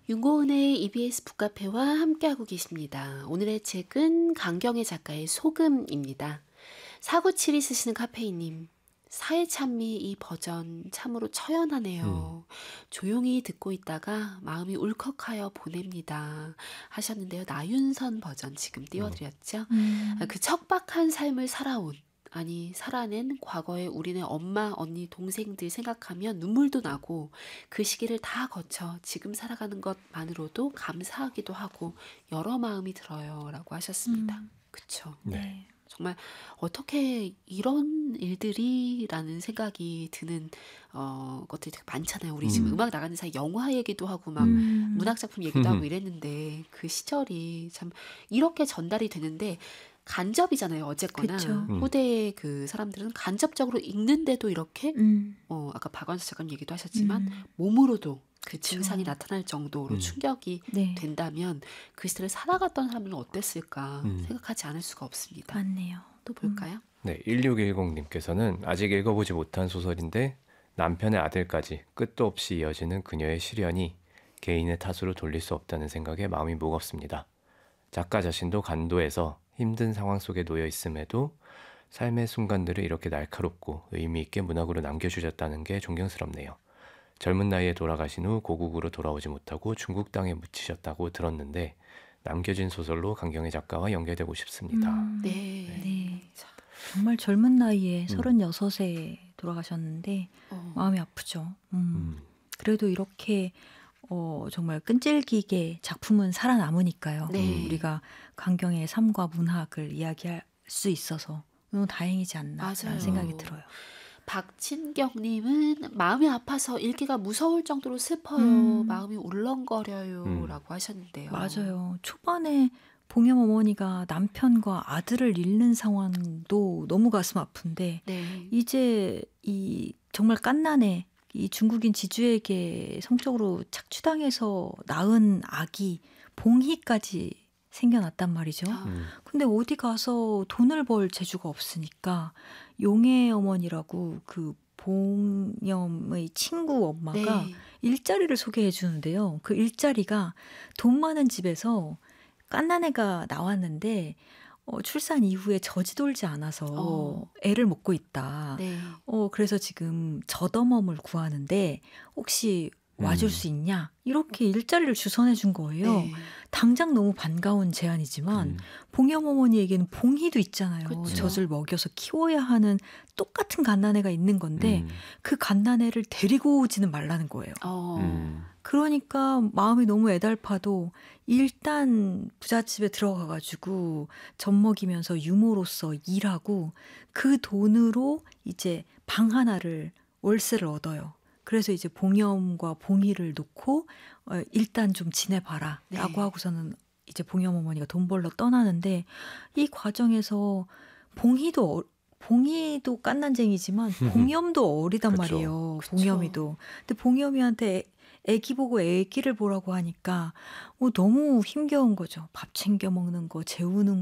윤고은의 EBS 북카페와 함께하고 계십니다. 오늘의 책은 강경애 작가의 소금입니다. 4972 쓰시는 카페이님, 사회찬미 이 버전 참으로 처연하네요. 조용히 듣고 있다가 마음이 울컥하여 보냅니다. 하셨는데요. 나윤선 버전 지금 띄워드렸죠. 그 척박한 삶을 살아온, 아니 살아낸 과거의 우리네 엄마, 언니, 동생들 생각하면 눈물도 나고 그 시기를 다 거쳐 지금 살아가는 것만으로도 감사하기도 하고 여러 마음이 들어요 라고 하셨습니다. 그쵸. 네. 정말 어떻게 이런 일들이라는 생각이 드는 것들이 되게 많잖아요. 우리 지금 음악 나가는 사이 영화 얘기도 하고 막 문학작품 얘기도 하고 이랬는데 그 시절이 참 이렇게 전달이 되는데 간접이잖아요. 어쨌거나 그쵸. 후대의 그 사람들은 간접적으로 읽는데도 이렇게 아까 박완서 작가님 얘기도 하셨지만 몸으로도 그 증상이 나타날 정도로 충격이 네. 된다면 그 시대를 살아갔던 사람은 어땠을까 생각하지 않을 수가 없습니다. 맞네요. 또 볼까요? 네, 1610님께서는 아직 읽어보지 못한 소설인데 남편의 아들까지 끝도 없이 이어지는 그녀의 시련이 개인의 탓으로 돌릴 수 없다는 생각에 마음이 무겁습니다. 작가 자신도 간도해서 힘든 상황 속에 놓여 있음에도 삶의 순간들을 이렇게 날카롭고 의미 있게 문학으로 남겨주셨다는 게 존경스럽네요. 젊은 나이에 돌아가신 후 고국으로 돌아오지 못하고 중국 땅에 묻히셨다고 들었는데 남겨진 소설로 강경애 작가와 연결되고 싶습니다. 네. 정말 젊은 나이에 36에 돌아가셨는데 마음이 아프죠. 그래도 이렇게 정말 끈질기게 작품은 살아남으니까요. 네. 우리가 강경의 삶과 문학을 이야기할 수 있어서 너무 다행이지 않나 맞아요. 라는 생각이 들어요. 박진경님은 마음이 아파서 읽기가 무서울 정도로 슬퍼요. 마음이 울렁거려요. 라고 하셨는데요. 맞아요. 초반에 봉염 어머니가 남편과 아들을 잃는 상황도 너무 가슴 아픈데 네. 이제 이 정말 갓난에 이 중국인 지주에게 성적으로 착취당해서 낳은 아기 봉희까지 생겨났단 말이죠. 근데 어디 가서 돈을 벌 재주가 없으니까 용의 어머니라고 그 봉염의 친구 엄마가 네. 일자리를 소개해 주는데요. 그 일자리가 돈 많은 집에서 갓난애가 나왔는데 출산 이후에 젖이 돌지 않아서 애를 먹고 있다. 네. 그래서 지금 젖어멈을 구하는데 혹시 와줄 수 있냐? 이렇게 일자리를 주선해 준 거예요. 네. 당장 너무 반가운 제안이지만 봉염 어머니에게는 봉희도 있잖아요. 그쵸. 젖을 먹여서 키워야 하는 똑같은 갓난애가 있는 건데 그 갓난애를 데리고 오지는 말라는 거예요. 그러니까 마음이 너무 애달파도 일단 부잣집에 들어가가지고 젖 먹이면서 유모로서 일하고 그 돈으로 이제 방 하나를 월세를 얻어요. 그래서 이제 봉염과 봉희를 놓고 일단 좀 지내봐라 라고 하고서는 이제 봉염 어머니가 돈 벌러 떠나는데 이 과정에서 봉희도 깐난쟁이지만 봉염도 어리단 그쵸. 말이에요. 봉염이도. 근데 봉염이한테 애기 보고 애기를 보라고 하니까 너무 힘겨운 거죠. 밥 챙겨 먹는 거, 재우는